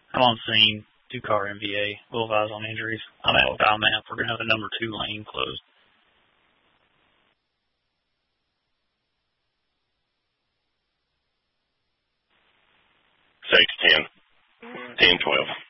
I'm on scene, 2-car MVA, Wolf Eyes on injuries. I'm out with IMAP. We're going to have the number 2 lane closed. 6, 10, 10, 12.